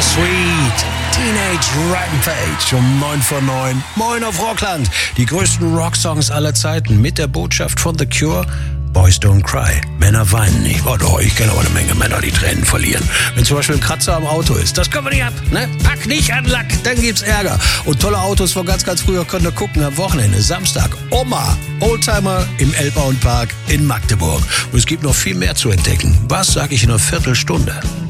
Sweet. Teenage Rampage um 9 vor 9. Moin auf Rockland. Die größten Rocksongs aller Zeiten mit der Botschaft von The Cure. Boys don't cry. Männer weinen nicht. Oh doch, ich kenne aber eine Menge Männer, die Tränen verlieren. Wenn zum Beispiel ein Kratzer am Auto ist. Das können wir nicht ab, ne? Pack nicht an Lack, dann gibt's Ärger. Und tolle Autos von ganz, ganz früher könnt ihr gucken am Wochenende, Samstag. Oma, Oldtimer im Elbauenpark in Magdeburg. Und es gibt noch viel mehr zu entdecken. Was sag ich in einer Viertelstunde?